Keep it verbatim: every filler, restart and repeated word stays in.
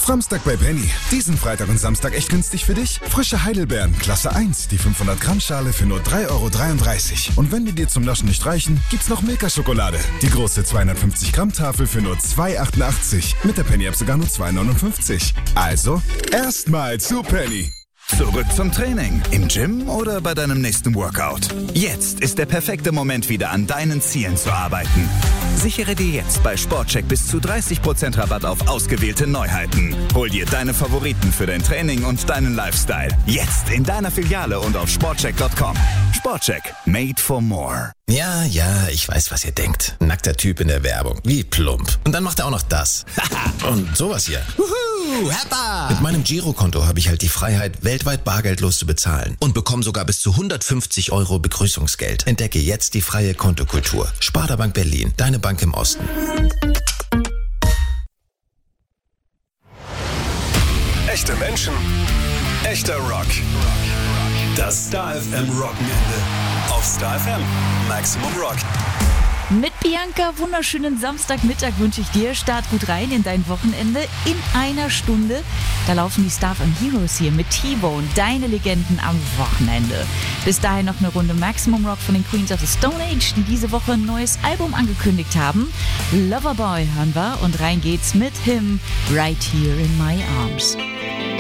Samstag bei Penny. Diesen Freitag und Samstag echt günstig für dich? Frische Heidelbeeren, Klasse eins, die fünfhundert Gramm Schale für nur drei Euro dreiunddreißig. Und wenn die dir zum Naschen nicht reichen, gibt's noch Milka-Schokolade. Die große zweihundertfünfzig Gramm Tafel für nur zwei Euro achtundachtzig. Mit der Penny-App sogar nur zwei Euro neunundfünfzig. Also, erstmal zu Penny. Zurück zum Training. Im Gym oder bei deinem nächsten Workout. Jetzt ist der perfekte Moment, wieder an deinen Zielen zu arbeiten. Sichere dir jetzt bei Sportcheck bis zu dreißig Prozent Rabatt auf ausgewählte Neuheiten. Hol dir deine Favoriten für dein Training und deinen Lifestyle. Jetzt in deiner Filiale und auf sportcheck Punkt com. Sportcheck. Made for more. Ja, ja, ich weiß, was ihr denkt. Nackter Typ in der Werbung. Wie plump. Und dann macht er auch noch das. Und sowas hier. Wuhu, Heppa! Mit meinem Girokonto habe ich halt die Freiheit, weltweit bargeldlos zu bezahlen. Und bekomme sogar bis zu hundertfünfzig Euro Begrüßungsgeld. Entdecke jetzt die freie Kontokultur. Sparda Bank Berlin. Deine Bank im Osten. Echte Menschen, echter Rock. Das Star F M Rockenende. Auf Star F M Maximum Rock. Mit Bianca, wunderschönen Samstagmittag wünsche ich dir. Start gut rein in dein Wochenende. In einer Stunde, da laufen die Star F M Heroes hier mit T-Bone, deine Legenden am Wochenende. Bis dahin noch eine Runde Maximum Rock von den Queens of the Stone Age, die diese Woche ein neues Album angekündigt haben. Loverboy hören wir und rein geht's mit Him, Right Here in My Arms.